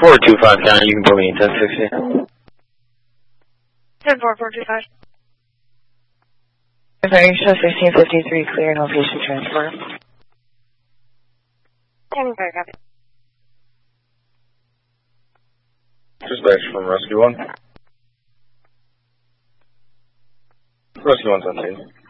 425 County, you can put me in 1060. 10-4-425. Sorry, show 1653, clear, no patient transfer. 10-4, copy. Dispatch from Rescue 1. Rescue 1's on scene.